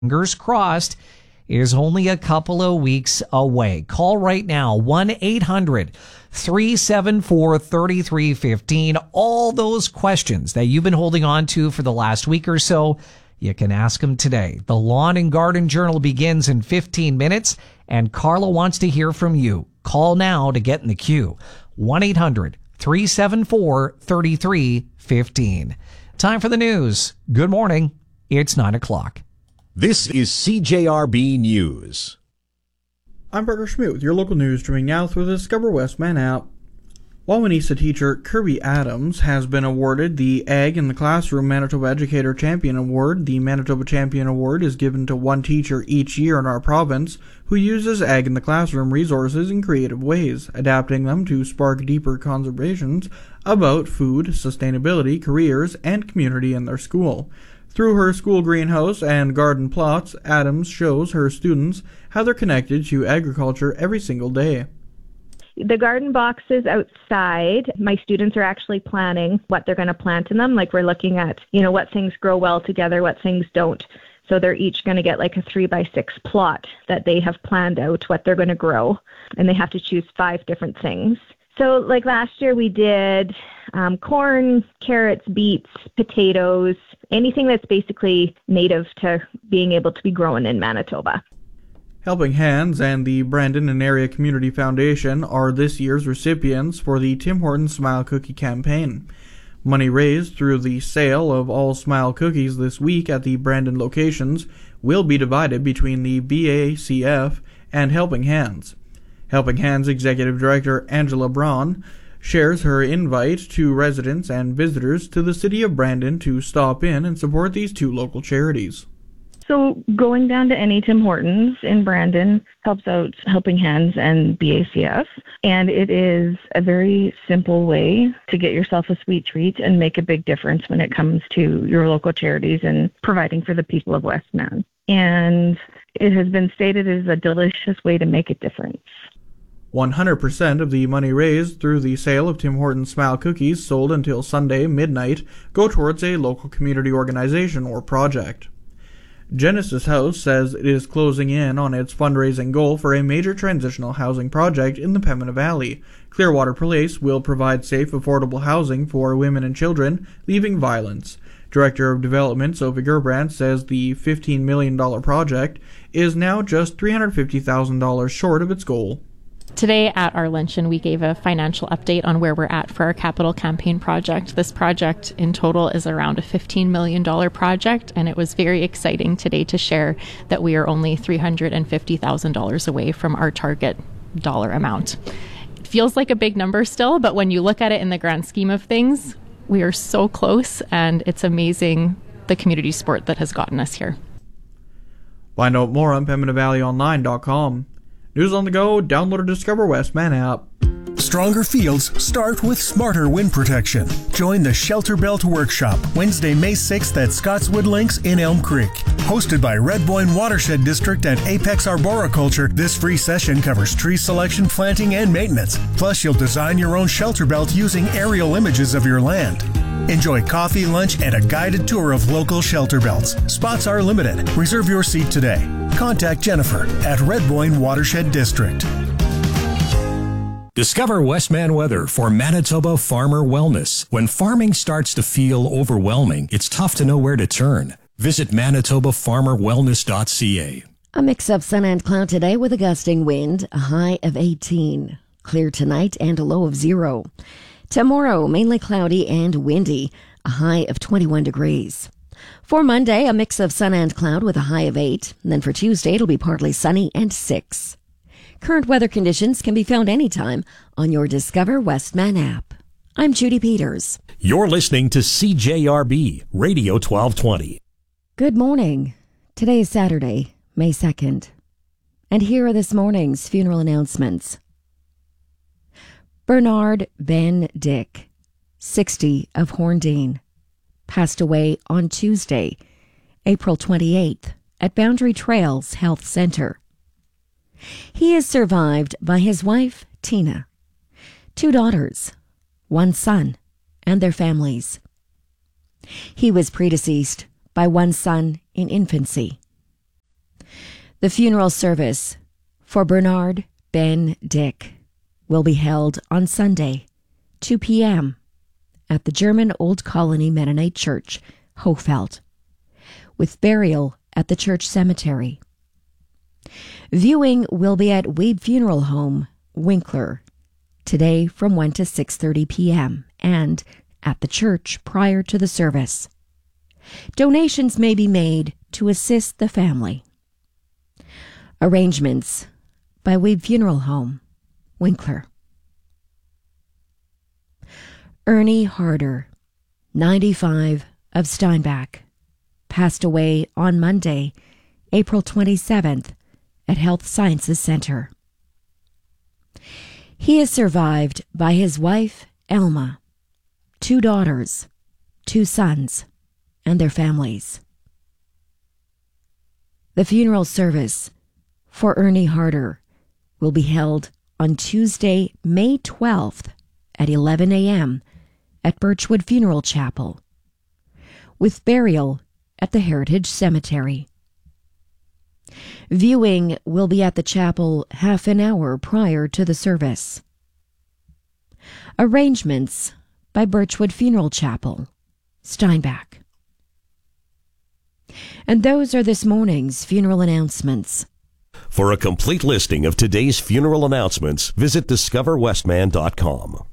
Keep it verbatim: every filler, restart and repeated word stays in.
fingers crossed, is only a couple of weeks away. Call right now, one eight hundred three seven four three three one five. All those questions that you've been holding on to for the last week or so, you can ask them today. The Lawn and Garden Journal begins in fifteen minutes, and Carla wants to hear from you. Call now to get in the queue. one eight hundred three seven four three three one five. Time for the news. Good morning. It's nine o'clock. This is C J R B News. I'm Parker Schmidt with your local news, streaming now through the Discover Westman app. Wawanesa teacher Kirby Adams has been awarded the Ag in the Classroom Manitoba Educator Champion Award. The Manitoba Champion Award is given to one teacher each year in our province who uses Ag in the Classroom resources in creative ways, adapting them to spark deeper conversations about food, sustainability, careers, and community in their school. Through her school greenhouse and garden plots, Adams shows her students how they're connected to agriculture every single day. The garden boxes outside, my students are actually planning what they're going to plant in them. Like we're looking at, you know, what things grow well together, what things don't. So they're each going to get like a three by six plot that they have planned out what they're going to grow. And they have to choose five different things. So like last year we did um, corn, carrots, beets, potatoes, anything that's basically native to being able to be grown in Manitoba. Helping Hands and the Brandon and Area Community Foundation are this year's recipients for the Tim Hortons Smile Cookie campaign. Money raised through the sale of all Smile cookies this week at the Brandon locations will be divided between the B A C F and Helping Hands. Helping Hands Executive Director Angela Braun shares her invite to residents and visitors to the city of Brandon to stop in and support these two local charities. So going down to any Tim Hortons in Brandon helps out Helping Hands and B A C F, and it is a very simple way to get yourself a sweet treat and make a big difference when it comes to your local charities and providing for the people of Westman. And it has been stated as a delicious way to make a difference. one hundred percent of the money raised through the sale of Tim Hortons Smile cookies sold until Sunday midnight go towards a local community organization or project. Genesis House says it is closing in on its fundraising goal for a major transitional housing project in the Pembina Valley. Clearwater Place will provide safe, affordable housing for women and children leaving violence. Director of Development Sophie Gerbrandt says the fifteen million dollars project is now just three hundred fifty thousand dollars short of its goal. Today at our luncheon, we gave a financial update on where we're at for our capital campaign project. This project in total is around a fifteen million dollars project, and it was very exciting today to share that we are only three hundred fifty thousand dollars away from our target dollar amount. It feels like a big number still, but when you look at it in the grand scheme of things, we are so close, and it's amazing the community support that has gotten us here. Find out more on Pembina Valley Online dot com. News on the go, download or Discover Westman app. Stronger fields start with smarter wind protection. Join the Shelter Belt Workshop Wednesday, May sixth at Scotswood Links in Elm Creek. Hosted by Red Boyne Watershed District and Apex Arboriculture, this free session covers tree selection, planting, and maintenance. Plus, you'll design your own shelter belt using aerial images of your land. Enjoy coffee, lunch, and a guided tour of local shelter belts. Spots are limited. Reserve your seat today. Contact Jennifer at Red Boyne Watershed District. Discover Westman weather for Manitoba Farmer Wellness. When farming starts to feel overwhelming, it's tough to know where to turn. Visit manitoba farmer wellness dot c a. A mix of sun and cloud today with a gusting wind, a high of eighteen. Clear tonight and a low of zero. Tomorrow, mainly cloudy and windy, a high of twenty-one degrees. For Monday, a mix of sun and cloud with a high of eight. And then for Tuesday, it'll be partly sunny and six. Current weather conditions can be found anytime on your Discover Westman app. I'm Judy Peters. You're listening to C J R B Radio twelve twenty. Good morning. Today is Saturday, May second. And here are this morning's funeral announcements. Bernard Ben Dick, sixty, of Horndean, passed away on Tuesday, April twenty-eighth, at Boundary Trails Health Center. He is survived by his wife, Tina, two daughters, one son, and their families. He was predeceased by one son in infancy. The funeral service for Bernard Ben Dick will be held on Sunday, two p.m. at the German Old Colony Mennonite Church, Hochfeld, with burial at the church cemetery. Viewing will be at Weeb Funeral Home, Winkler, today from one to six thirty p.m. and at the church prior to the service. Donations may be made to assist the family. Arrangements by Weeb Funeral Home, Winkler. Ernie Harder, ninety-five, of Steinbach, passed away on Monday, April twenty-seventh, at Health Sciences Center. He is survived by his wife, Elma, two daughters, two sons, and their families. The funeral service for Ernie Harder will be held on Tuesday, May twelfth at eleven a.m. at Birchwood Funeral Chapel, with burial at the Heritage Cemetery. Viewing will be at the chapel half an hour prior to the service. Arrangements by Birchwood Funeral Chapel, Steinbach. And those are this morning's funeral announcements. For a complete listing of today's funeral announcements, visit discover westman dot com.